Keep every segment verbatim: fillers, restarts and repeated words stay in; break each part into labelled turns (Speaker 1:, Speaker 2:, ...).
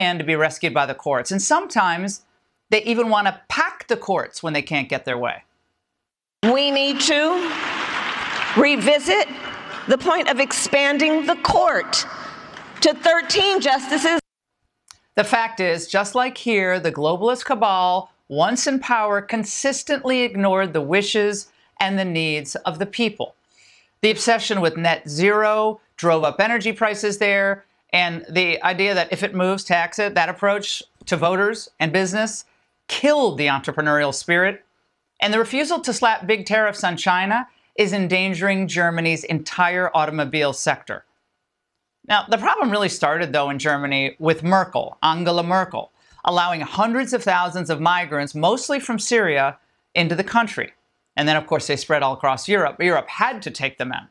Speaker 1: and to be rescued by the courts. And sometimes they even want to pack the courts when they can't get their way.
Speaker 2: We need to revisit the point of expanding the court to thirteen justices.
Speaker 1: The fact is, just like here, the globalist cabal, once in power, consistently ignored the wishes and the needs of the people. The obsession with net zero drove up energy prices there, and the idea that if it moves, tax it, that approach to voters and business killed the entrepreneurial spirit. And the refusal to slap big tariffs on China is endangering Germany's entire automobile sector. Now, the problem really started, though, in Germany with Merkel, Angela Merkel, allowing hundreds of thousands of migrants, mostly from Syria, into the country. And then, of course, they spread all across Europe. Europe had to take them in.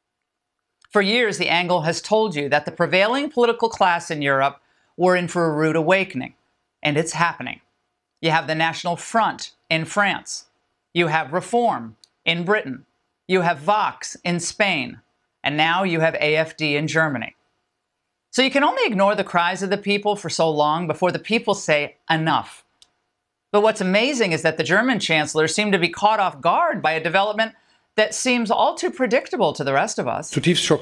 Speaker 1: For years, the angle has told you that the prevailing political class in Europe were in for a rude awakening. And it's happening. You have the National Front in France. You have Reform in Britain. You have Vox in Spain. And now you have A F D in Germany. So you can only ignore the cries of the people for so long before the people say enough. But what's amazing is that the German chancellor seemed to be caught off guard by a development that seems all too predictable to the rest of us.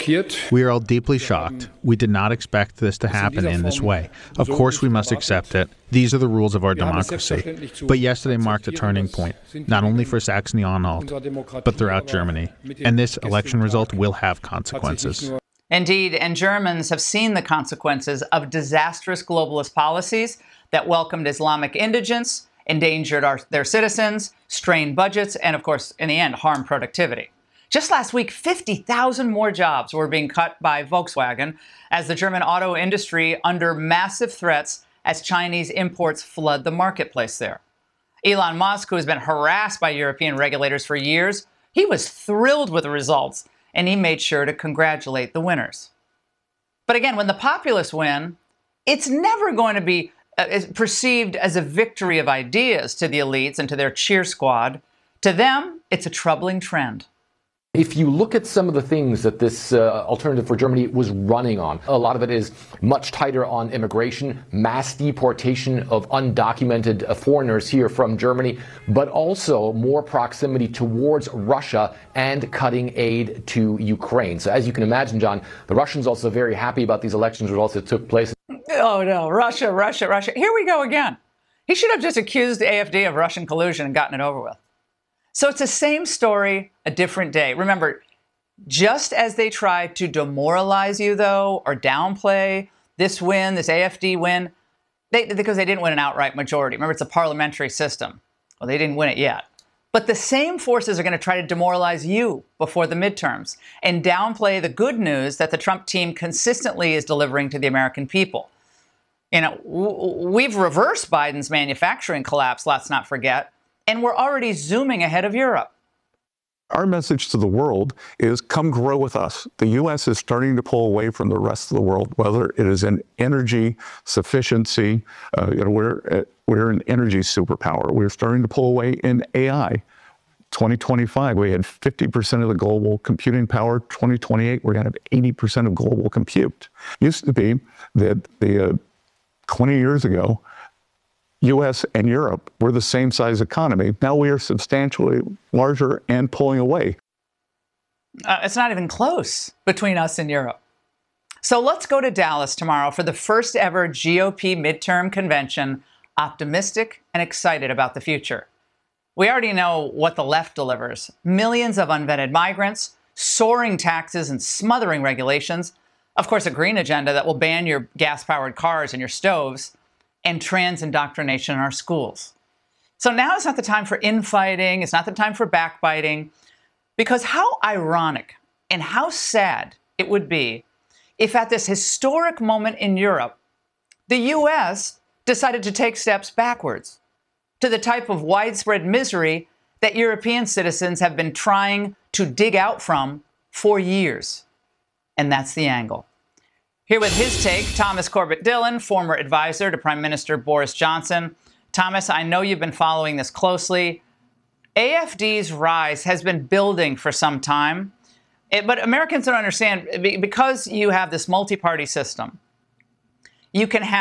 Speaker 3: We are all deeply shocked. We did not expect this to happen in this way. Of course, we must accept it. These are the rules of our democracy. But yesterday marked a turning point, not only for Saxony-Anhalt, but throughout Germany. And this election result will have consequences.
Speaker 1: Indeed, and Germans have seen the consequences of disastrous globalist policies that welcomed Islamic indigence, endangered our, their citizens, strained budgets, and of course, in the end, harmed productivity. Just last week, fifty thousand more jobs were being cut by Volkswagen as the German auto industry under massive threats as Chinese imports flood the marketplace there. Elon Musk, who has been harassed by European regulators for years, he was thrilled with the results, and he made sure to congratulate the winners. But again, when the populists win, it's never going to be is perceived as a victory of ideas to the elites and to their cheer squad. To them, it's a troubling trend.
Speaker 4: If you look at some of the things that this uh, Alternative for Germany was running on, a lot of it is much tighter on immigration, mass deportation of undocumented uh, foreigners here from Germany, but also more proximity towards Russia and cutting aid to Ukraine. So as you can imagine, John, the Russians also very happy about these elections results that took place.
Speaker 1: Oh, no, Russia, Russia, Russia. Here we go again. He should have just accused the A F D of Russian collusion and gotten it over with. So it's the same story, a different day. Remember, just as they tried to demoralize you, though, or downplay this win, this A F D win, they, because they didn't win an outright majority. Remember, it's a parliamentary system. Well, they didn't win it yet. But the same forces are going to try to demoralize you before the midterms and downplay the good news that the Trump team consistently is delivering to the American people. You know, we've reversed Biden's manufacturing collapse, let's not forget, and we're already zooming ahead of Europe.
Speaker 5: Our message to the world is come grow with us. The U S is starting to pull away from the rest of the world, whether it is in energy sufficiency. Uh, you know, we're, we're an energy superpower. We're starting to pull away in A I. twenty twenty-five, we had fifty percent of the global computing power. twenty twenty-eight, we're going to have eighty percent of global compute. Used to be that the uh, twenty years ago, U S and Europe were the same size economy. Now we are substantially larger and pulling away.
Speaker 1: Uh, it's not even close between us and Europe. So let's go to Dallas tomorrow for the first ever G O P midterm convention, optimistic and excited about the future. We already know what the left delivers. Millions of unvetted migrants, soaring taxes and smothering regulations, of course, a green agenda that will ban your gas-powered cars and your stoves, and trans indoctrination in our schools. So now is not the time for infighting. It's not the time for backbiting, because how ironic and how sad it would be if at this historic moment in Europe, the U S decided to take steps backwards to the type of widespread misery that European citizens have been trying to dig out from for years. And that's the angle. Here with his take, Thomas Corbett Dillon, former advisor to Prime Minister Boris Johnson. Thomas, I know you've been following this closely. A F D's rise has been building for some time, it, but Americans don't understand, because you have this multi-party system, you can have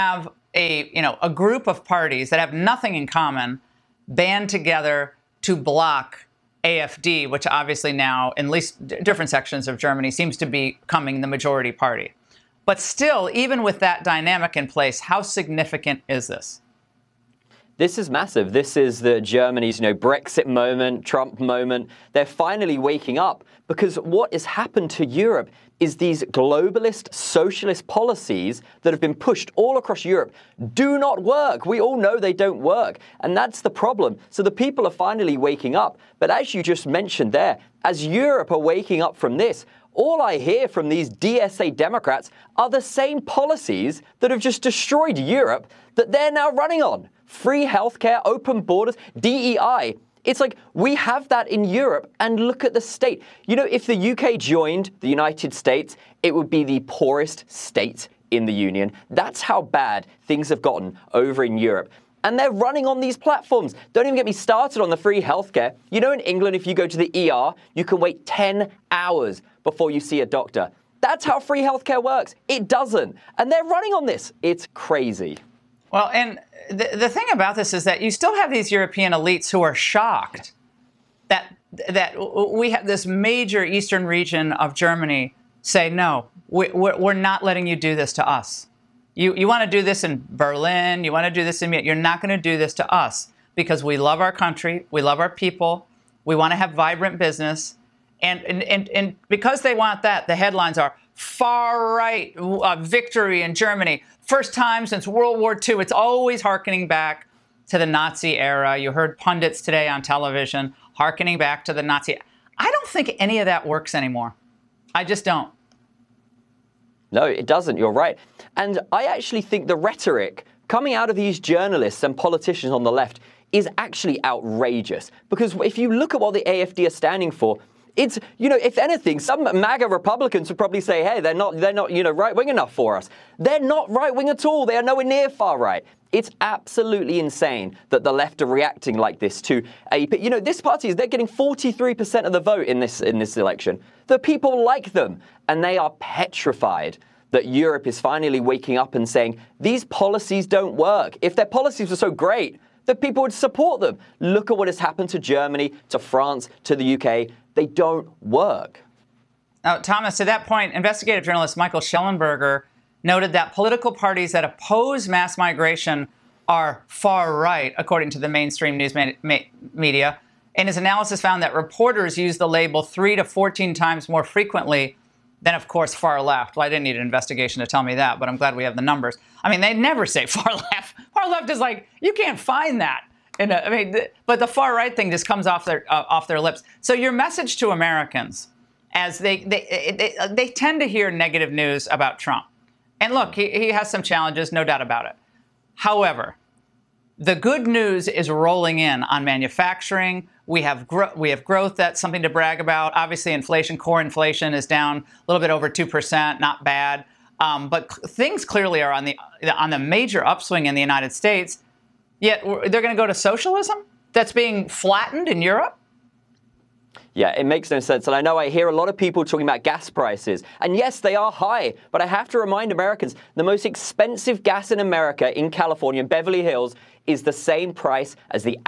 Speaker 1: a, you know, a group of parties that have nothing in common band together to block A F D, which obviously now, in at least different sections of Germany, seems to be becoming the majority party. But still, even with that dynamic in place, how significant is this?
Speaker 6: This is massive. This is the Germany's, you know, Brexit moment, Trump moment. They're finally waking up because what has happened to Europe is these globalist socialist policies that have been pushed all across Europe do not work. We all know they don't work. And that's the problem. So the people are finally waking up. But as you just mentioned there, as Europe are waking up from this, all I hear from these D S A Democrats are the same policies that have just destroyed Europe that they're now running on. Free healthcare, open borders, D E I. It's like we have that in Europe, and look at the state. You know, if the U K joined the United States, it would be the poorest state in the Union. That's how bad things have gotten over in Europe. And they're running on these platforms. Don't even get me started on the free healthcare. You know, in England, if you go to the E R, you can wait ten hours before you see a doctor. That's how free healthcare works. It doesn't. And they're running on this. It's crazy.
Speaker 1: Well, and the, the thing about this is that you still have these European elites who are shocked that that we have this major eastern region of Germany say, no, we, we're, we're not letting you do this to us. You, you want to do this in Berlin, you want to do this in, you're not going to do this to us because we love our country, we love our people, we want to have vibrant business. And, and, and, and because they want that, the headlines are far right uh, victory in Germany. First time since World War Two. It's always hearkening back to the Nazi era. You heard pundits today on television hearkening back to the Nazi. I don't think any of that works anymore. I just don't.
Speaker 6: No, it doesn't. You're right. And I actually think the rhetoric coming out of these journalists and politicians on the left is actually outrageous. Because if you look at what the A F D are standing for, it's, you know, if anything, some MAGA Republicans would probably say, hey, they're not, they're not, you know, right-wing enough for us. They're not right-wing at all. They are nowhere near far right. It's absolutely insane that the left are reacting like this to a, you know, this party is, they're getting forty-three percent of the vote in this, in this election. The people like them, and they are petrified that Europe is finally waking up and saying, these policies don't work. If their policies were so great, that people would support them. Look at what has happened to Germany, to France, to the U K. They don't work.
Speaker 1: Now, Thomas, to that point, investigative journalist Michael Shellenberger noted that political parties that oppose mass migration are far right, according to the mainstream news me- me- media. And his analysis found that reporters use the label three to fourteen times more frequently than, of course, far left. Well, I didn't need an investigation to tell me that, but I'm glad we have the numbers. I mean, they never say far left. Far left is like, you can't find that. In a, I mean, th- but the far right thing just comes off their uh, off their lips. So your message to Americans, as they they, they they tend to hear negative news about Trump, and look, he, he has some challenges, no doubt about it. However, the good news is rolling in on manufacturing. We have gro- we have growth. That's something to brag about. Obviously, inflation, core inflation, is down a little bit over two percent. Not bad, um, but c- things clearly are on the on the major upswing in the United States. Yet they're going to go to socialism that's being flattened in Europe?
Speaker 6: Yeah, it makes no sense. And I know I hear a lot of people talking about gas prices. And yes, they are high. But I have to remind Americans, the most expensive gas in America, in California, in Beverly Hills, is the same price as the